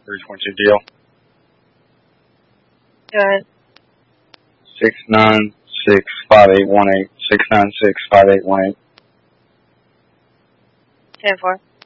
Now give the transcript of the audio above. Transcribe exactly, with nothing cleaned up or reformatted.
three twenty-two deal. Go ahead. Six nine six five eight one eight. Six nine six five eight one eight. Ten four.